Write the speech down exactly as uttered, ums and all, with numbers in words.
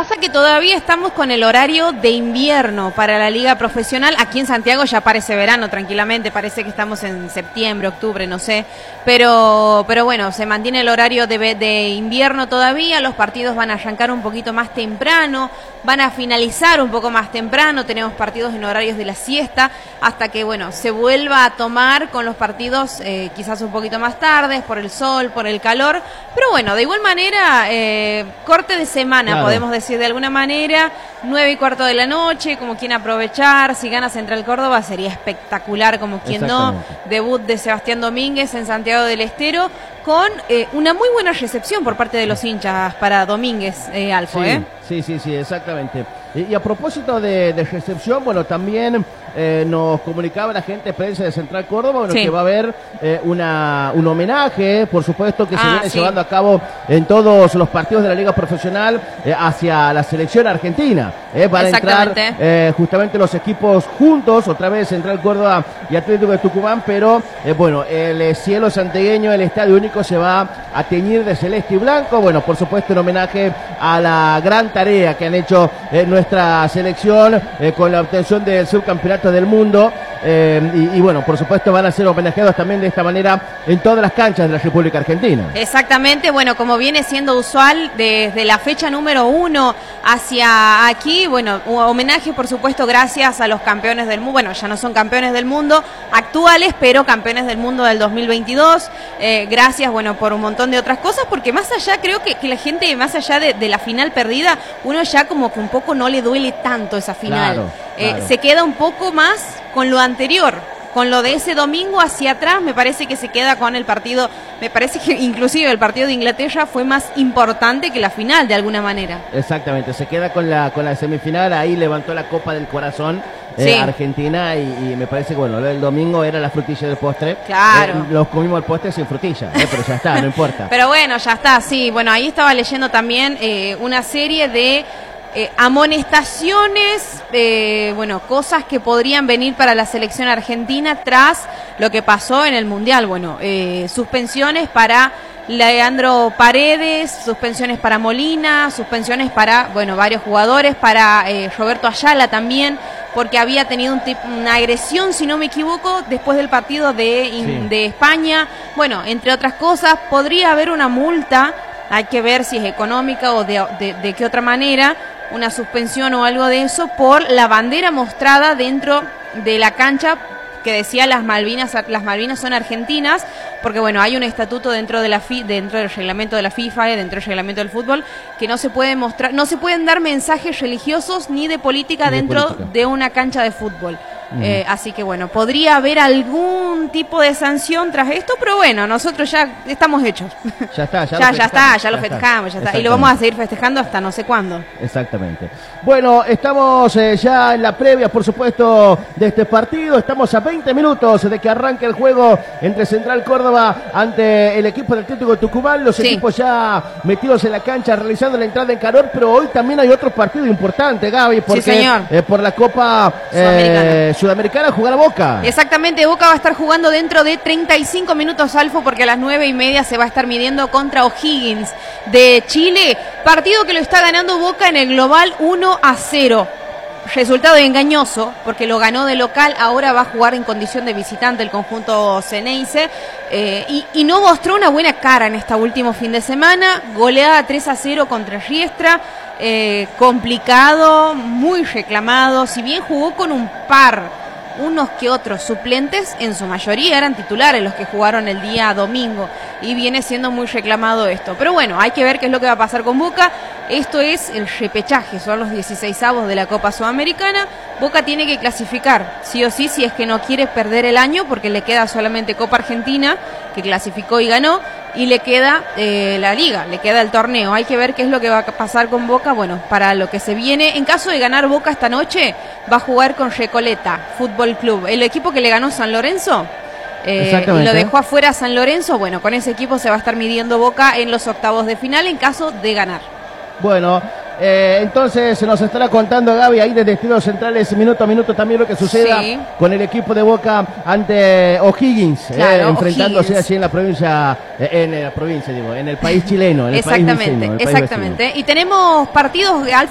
Pasa que todavía estamos con el horario de invierno para la liga profesional. Aquí en Santiago ya parece verano tranquilamente, parece que estamos en septiembre, octubre, no sé. Pero, pero bueno, se mantiene el horario de, de invierno todavía. Los partidos van a arrancar un poquito más temprano, van a finalizar un poco más temprano. Tenemos partidos en horarios de la siesta hasta que, bueno, se vuelva a tomar con los partidos eh, quizás un poquito más tarde, por el sol, por el calor. Pero bueno, de igual manera, eh, corte de semana, claro, podemos decir de alguna manera, nueve y cuarto de la noche, como quien aprovechar. Si gana Central Córdoba sería espectacular, como quien no. Debut de Sebastián Domínguez en Santiago del Estero, con eh, una muy buena recepción por parte de los hinchas para Domínguez, eh, Alfo, sí, ¿eh? Sí, sí, sí, exactamente. Y, y a propósito de, de recepción, bueno, también eh, nos comunicaba la gente de prensa de Central Córdoba, bueno, sí, que va a haber eh, una, un homenaje, por supuesto, que ah, se viene sí. llevando a cabo en todos los partidos de la Liga Profesional eh, hacia la selección argentina. Eh, van a entrar eh, justamente los equipos juntos, otra vez Central Córdoba y Atlético de Tucumán, pero eh, bueno, el eh, cielo santiagueño, el Estadio Único se va a teñir de celeste y blanco. Bueno, por supuesto, en homenaje a la gran tarea que han hecho eh, nuestra selección eh, con la obtención del subcampeonato del mundo. Eh, y, y bueno, por supuesto van a ser homenajeados también de esta manera en todas las canchas de la República Argentina. Exactamente, bueno, como viene siendo usual desde la fecha número uno hacia aquí, bueno, un homenaje por supuesto gracias a los campeones del mundo, bueno, ya no son campeones del mundo actuales, pero campeones del mundo del dos mil veintidós, eh, gracias, bueno, por un montón de otras cosas, porque más allá, creo que, que la gente, más allá de, de la final perdida, uno ya como que un poco no le duele tanto esa final, claro, eh, claro. se queda un poco más con lo anterior, con lo de ese domingo hacia atrás. Me parece que se queda con el partido, me parece que inclusive el partido de Inglaterra fue más importante que la final de alguna manera. Exactamente, se queda con la con la semifinal, ahí levantó la copa del corazón eh, sí. Argentina y, y me parece que bueno, el domingo era la frutilla del postre. Claro. Eh, los comimos el postre sin frutilla, eh, pero ya está, no importa. Pero bueno, ya está, sí. Bueno, ahí estaba leyendo también eh, una serie de Eh, amonestaciones, eh, bueno, cosas que podrían venir para la selección argentina tras lo que pasó en el Mundial. Bueno, eh, suspensiones para Leandro Paredes, suspensiones para Molina, suspensiones para, bueno, varios jugadores, para eh, Roberto Ayala también, porque había tenido un tip, una agresión, si no me equivoco, después del partido de, sí. de España. Bueno, entre otras cosas, podría haber una multa, hay que ver si es económica o de, de, de qué otra manera, una suspensión o algo de eso por la bandera mostrada dentro de la cancha que decía las Malvinas, las Malvinas son argentinas, porque bueno, hay un estatuto dentro de la fi, dentro del reglamento de la FIFA, dentro del reglamento del fútbol, que no se puede mostrar, no se pueden dar mensajes religiosos ni de política ni dentro de, política. de una cancha de fútbol. Uh-huh. Eh, así que bueno, podría haber algún tipo de sanción tras esto, pero bueno, nosotros ya estamos hechos. Ya está, ya, ya, lo ya está, ya lo festejamos, ya está. Y lo vamos a seguir festejando hasta no sé cuándo. Exactamente. Bueno, estamos eh, ya en la previa, por supuesto, de este partido. Estamos a veinte minutos de que arranque el juego entre Central Córdoba ante el equipo del Atlético de Tucumán. Los sí. equipos ya metidos en la cancha realizando la entrada en calor, pero hoy también hay otro partido importante, Gaby, porque sí, señor. Eh, por la Copa eh, Sudamericana jugar a Boca. Exactamente, Boca va a estar jugando dentro de treinta y cinco minutos, Alfo, porque a las nueve y media se va a estar midiendo contra O'Higgins de Chile, partido que lo está ganando Boca en el global uno a cero. Resultado engañoso, porque lo ganó de local, ahora va a jugar en condición de visitante el conjunto Ceneice, eh, y, y no mostró una buena cara en este último fin de semana, goleada tres a cero contra Riestra, eh, complicado, muy reclamado, si bien jugó con un par, unos que otros suplentes, en su mayoría eran titulares los que jugaron el día domingo, y viene siendo muy reclamado esto. Pero bueno, hay que ver qué es lo que va a pasar con Boca. Esto es el repechaje, son los dieciseisavos de la Copa Sudamericana. Boca tiene que clasificar, sí o sí, si es que no quiere perder el año, porque le queda solamente Copa Argentina, que clasificó y ganó, y le queda eh, la Liga, le queda el torneo. Hay que ver qué es lo que va a pasar con Boca, bueno, para lo que se viene. En caso de ganar Boca esta noche, va a jugar con Recoleta Fútbol Club, el equipo que le ganó San Lorenzo. Eh, y lo dejó afuera San Lorenzo. Bueno, con ese equipo se va a estar midiendo Boca en los octavos de final en caso de ganar. Bueno, eh, entonces se nos estará contando Gaby ahí desde Estudios Centrales minuto a minuto también lo que suceda sí. con el equipo de Boca ante O'Higgins, claro, eh, enfrentándose allí en la provincia, eh, en la provincia digo, en el país chileno, en el exactamente, país vecino, el exactamente. país vecino. Y tenemos partidos